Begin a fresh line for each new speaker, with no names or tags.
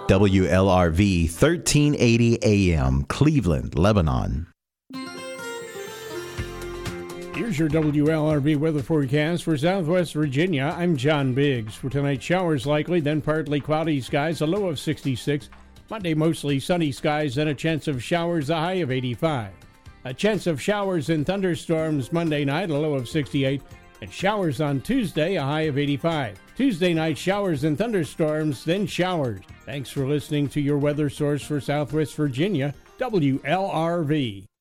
WLRV 1380 AM, Cleveland, Lebanon.
Here's your WLRV weather forecast for Southwest Virginia. I'm John Biggs. For tonight, showers likely, then partly cloudy skies, a low of 66. Monday, mostly sunny skies, then a chance of showers, a high of 85. A chance of showers and thunderstorms Monday night, a low of 68. And showers on Tuesday, a high of 85. Tuesday night, showers and thunderstorms, then showers. Thanks for listening to your weather source for Southwest Virginia, WLRV.